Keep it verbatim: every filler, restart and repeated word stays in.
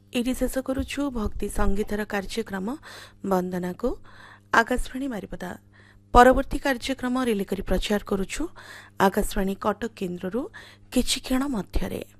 Eighty शेष करुछु भक्ति संगीतर कार्यक्रम वंदना को आकाशवाणी बारिपदा। परवर्ती कार्यक्रम रिले करी प्रचार करुछु आकाशवाणी कटक केन्द्ररू किछि क्षण मध्यरे।